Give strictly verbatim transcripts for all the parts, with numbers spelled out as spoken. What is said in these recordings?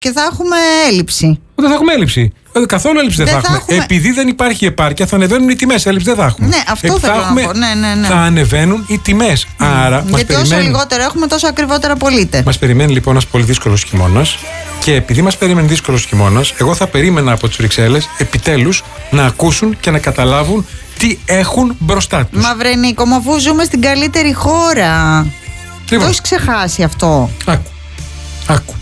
Και θα έχουμε έλλειψη. Δεν θα έχουμε έλλειψη. Καθόλου έλλειψη δεν, δεν θα, θα έχουμε. έχουμε. Επειδή δεν υπάρχει επάρκεια, θα ανεβαίνουν οι τιμές. Έλλειψη δεν θα έχουμε. Ναι, αυτό θέλω έχουμε, να πω. Ναι, ναι, ναι. Θα ανεβαίνουν οι τιμές. Mm. Άρα, μας γιατί περιμένει... όσο λιγότερο έχουμε, τόσο ακριβότερα πωλείται. Μας περιμένει λοιπόν ένας πολύ δύσκολος χειμώνας. Και επειδή μας περιμένει δύσκολος χειμώνας, εγώ θα περίμενα από τις Βρυξέλλες επιτέλους να ακούσουν και να καταλάβουν τι έχουν μπροστά τους. Μα βρε Νίκο, μα αφού ζούμε στην καλύτερη χώρα. Λοιπόν. Το έχεις ξεχάσει αυτό. Άκου. Άκου.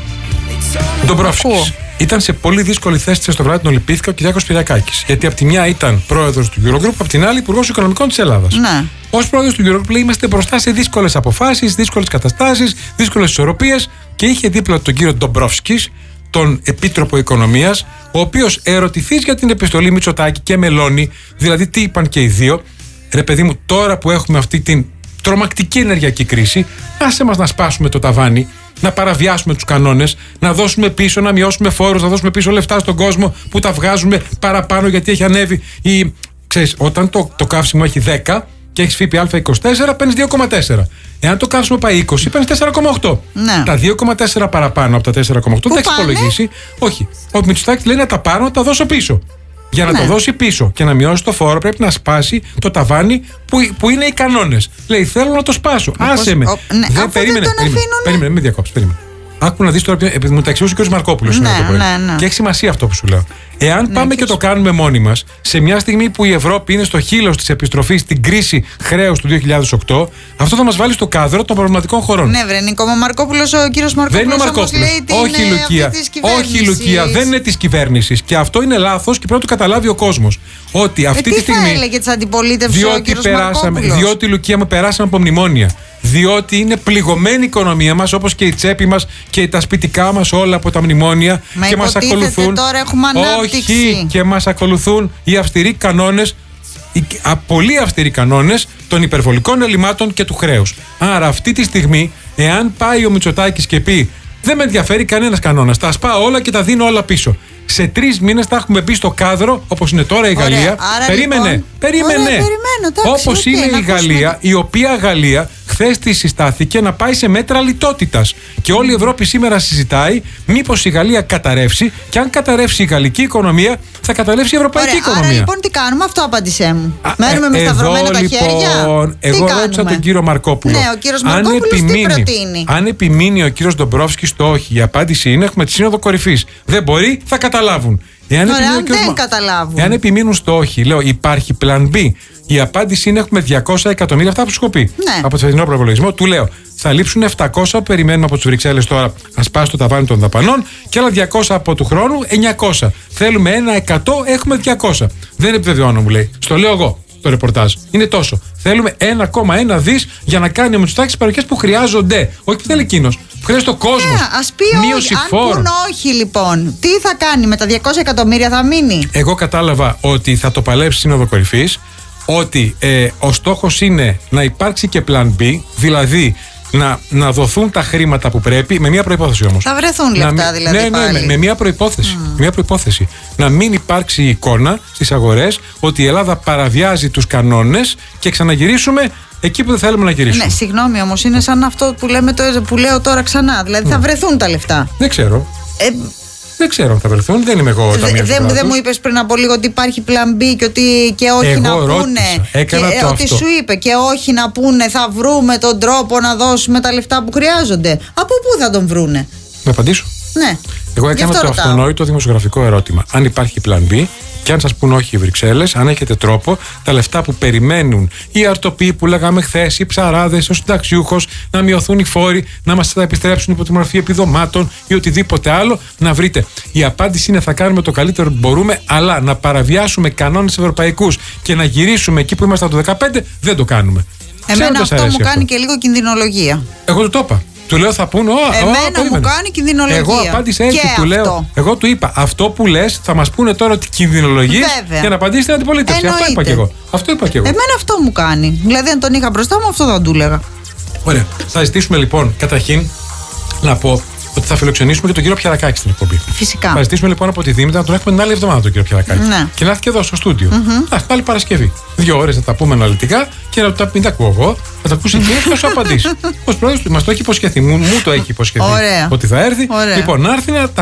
Ντομπρόφσκης. Ήταν σε πολύ δύσκολη θέση στο βράδυ, τον λυπήθηκα ο Κυριάκος Πυριακάκης. Γιατί από τη μια ήταν πρόεδρος του Eurogroup, από την άλλη υπουργός οικονομικών της Ελλάδας. Ναι. Ως πρόεδρος του Eurogroup, λέει, είμαστε μπροστά σε δύσκολες αποφάσεις, δύσκολες καταστάσεις, δύσκολες ισορροπίες. Και είχε δίπλα τον κύριο Ντομπρόφσκης, τον Επίτροπο Οικονομίας, ο οποίος ερωτηθείς για την επιστολή Μητσοτάκη και Μελώνη, δηλαδή τι είπαν και οι δύο. Ρε παιδί μου, τώρα που έχουμε αυτή την τρομακτική ενεργειακή κρίση, άσε μας να σπάσουμε το ταβάνι, να παραβιάσουμε τους κανόνες, να δώσουμε πίσω, να μειώσουμε φόρους, να δώσουμε πίσω λεφτά στον κόσμο που τα βγάζουμε παραπάνω γιατί έχει ανέβει η... Ξέρεις, όταν το, το καύσιμο έχει δέκα και έχεις ΦΠΑ είκοσι τέσσερα, παίρνεις δύο κόμμα τέσσερα. Εάν το καύσιμο πάει είκοσι, παίρνεις τέσσερα κόμμα οκτώ. Ναι. Τα δύο κόμμα τέσσερα παραπάνω από τα τέσσερα κόμμα οκτώ δεν έχεις υπολογίσει. Όχι. Ο Μητσοτάκης λέει να τα πάρω, να τα δώσω πίσω. Για να ναι. το δώσει πίσω και να μειώσει το φόρο, πρέπει να σπάσει το ταβάνι που, που είναι οι κανόνες. Λέει: θέλω να το σπάσω. Μήπως, άσε με. Ο, ναι, δεν περίμενε. Δεν περίμενε, περίμενε, μην διακόψει. Περίμενε. Άκου να δεις τώρα, επειδή μου τα εξηγούσε ο κ. Μαρκόπουλος. Ναι, ναι, ναι. Και έχει σημασία αυτό που σου λέω. Εάν ναι, πάμε και, και το κάνουμε μόνοι μας, σε μια στιγμή που η Ευρώπη είναι στο χείλος της επιστροφής στην κρίση χρέους του δύο χιλιάδες οκτώ, αυτό θα μας βάλει στο κάδρο των προβληματικών χωρών. Ναι, βρε Νίκο, ο Μαρκόπουλος, ο κ. Μαρκόπουλος. Δεν είναι ο Μαρκόπουλος. Όχι, Λουκία. Όχι, Λουκία, δεν είναι της κυβέρνησης. Και αυτό είναι λάθος και πρέπει να το καταλάβει ο κόσμος. Ότι αυτή ε, τη στιγμή. Τι θα έλεγε της αντιπολίτευσης ο κ. Μαρκόπουλος? Διότι, Λουκία, με περάσαμε από μνημόνια. Διότι είναι πληγωμένη η οικονομία μας, όπως και η τσέπη μας και τα σπιτικά μας όλα από τα μνημόνια. Μα και μας ακολουθούν. Τώρα έχουμε ανάπτυξη. Όχι, και μας ακολουθούν οι αυστηροί κανόνες, οι πολύ αυστηροί κανόνες των υπερβολικών ελλημάτων και του χρέους. Άρα αυτή τη στιγμή, εάν πάει ο Μητσοτάκης και πει δεν με ενδιαφέρει κανένας κανόνας, τα σπάω όλα και τα δίνω όλα πίσω. Σε τρεις μήνες θα έχουμε μπει στο κάδρο, όπως είναι τώρα η Γαλλία. Άρα, περίμενε, λοιπόν, περίμενε. Ωραία, περιμένω, όπως okay, είναι η Γαλλία, το... η οποία Γαλλία χθες τη συστάθηκε να πάει σε μέτρα λιτότητας. Και όλη η Ευρώπη σήμερα συζητάει μήπως η Γαλλία καταρρεύσει, και αν καταρρεύσει η γαλλική οικονομία, θα καταρρεύσει η ευρωπαϊκή Ωραία, οικονομία. Άρα λοιπόν τι κάνουμε, αυτό απάντησέ μου. Α, Μένουμε με σταυρωμένα τα λοιπόν, χέρια. Εγώ ρώτησα τον κύριο Μαρκόπουλο. Ναι, ο κύριος Μαρκόπουλος τι προτείνει? Αν επιμείνει ο κύριος Ντομπρόφσκης στο όχι, η απάντηση είναι: έχουμε τη Σύνοδο Κορυφής. Δεν μπορεί, θα καταλάβουν. Εάν, Ωραία, αν κύριος... δεν καταλάβουν. Εάν επιμείνουν στο όχι, λέω: υπάρχει πλαν B. Η απάντηση είναι: έχουμε διακόσια εκατομμύρια, αυτά που σου έχω πει. Ναι. Από το φετινό προπολογισμό, του λέω: θα λείψουν επτακόσια που περιμένουμε από τις Βρυξέλλες τώρα, να σπάσει το ταβάνι των δαπανών, και άλλα διακόσια από του χρόνου, εννιακόσια. Θέλουμε ένα εκατό, έχουμε διακόσια. Δεν επιβεβαιώνω, μου λέει. Στο λέω εγώ το ρεπορτάζ. Είναι τόσο. Θέλουμε ένα κόμμα ένα δις για να κάνει ο Μητσοτάκης τις παροχές που χρειάζονται. Όχι που θέλει εκείνος. Που χρειάζεται ο κόσμος. Yeah, ας πει όχι. Αν πούν όχι, λοιπόν, τι θα κάνει με τα διακόσια εκατομμύρια, θα μείνει? Εγώ κατάλαβα ότι θα το παλέψει η Σύνοδο Κορυφής. Ότι ε, ο στόχος είναι να υπάρξει και πλαν B, δηλαδή να, να δοθούν τα χρήματα που πρέπει, με μια προϋπόθεση όμως. Θα βρεθούν λεφτά, δηλαδή. Ναι, ναι, ναι, με μια προϋπόθεση. Mm. Μια προϋπόθεση. Να μην υπάρξει εικόνα στις αγορές ότι η Ελλάδα παραβιάζει τους κανόνες και ξαναγυρίσουμε εκεί που δεν θέλουμε να γυρίσουμε. Ναι, συγγνώμη όμως, είναι σαν αυτό που, λέμε το, που λέω τώρα ξανά. Δηλαδή θα βρεθούν τα λεφτά. Δεν ξέρω. Ε, Δεν ξέρω αν θα βρεθούν, δεν είμαι εγώ ταμείο. Δεν δε μου είπες πριν από λίγο ότι υπάρχει πλαν B και ότι και όχι εγώ να ρώτησα, πούνε. Έκανα και, το ότι αυτό. σου είπε και όχι να πούνε, θα βρούμε τον τρόπο να δώσουμε τα λεφτά που χρειάζονται. Από πού θα τον βρούνε? Να απαντήσω. Ναι. Εγώ έκανα το ρωτάω. αυτονόητο δημοσιογραφικό ερώτημα. Αν υπάρχει πλαν B, και αν σας πούν όχι οι Βρυξέλλες, αν έχετε τρόπο τα λεφτά που περιμένουν οι αρτοποί που λέγαμε χθες, οι ψαράδες, ο συνταξιούχος, να μειωθούν οι φόροι, να μας τα επιστρέψουν υπό τη μορφή επιδομάτων ή οτιδήποτε άλλο, να βρείτε. Η απάντηση είναι: θα κάνουμε το καλύτερο που μπορούμε, αλλά να παραβιάσουμε κανόνες ευρωπαϊκούς και να γυρίσουμε εκεί που ήμασταν το δεκαπέντε, δεν το κάνουμε. Εμένα αυτό μου κάνει αυτό. Και λίγο κινδυνολογία. Εγώ του το είπα. Του λέω θα πούνε, εμένα oh, μου κάνει κινδυνολογία. Εγώ απάντησα έτσι, του λέω. Εγώ του είπα, αυτό που λες θα μας πούνε τώρα ότι κινδυνολογείς για να απαντήσει την αντιπολίτευση. Εννοείται. Αυτό είπα και εγώ. Αυτό είπα και εγώ. Εμένα αυτό μου κάνει. Δηλαδή, αν τον είχα μπροστά μου, αυτό θα του έλεγα. Ωραία. Θα ζητήσουμε λοιπόν καταρχήν να πω ότι θα φιλοξενήσουμε και τον κύριο Πιαρακάκη στην εκπομπή. Φυσικά. Θα ζητήσουμε λοιπόν από τη Δήμητρα να τον έχουμε την άλλη εβδομάδα τον κύριο Πιαρακάκη. Ναι. Και να έρθει και εδώ στο στούντιο. Mm-hmm. Α, πάλι Παρασκευή. Δύο ώρες να τα πούμε αναλυτικά και να τα μην τα ακούω εγώ. Θα τα ακούσει εκείνο και θα σου απαντήσει. Ω πρόεδρος του, μα το έχει υποσχεθεί. Μου, μου το έχει υποσχεθεί. Ωραία. Ότι θα έρθει. Ωραία. Λοιπόν, να έρθει να τα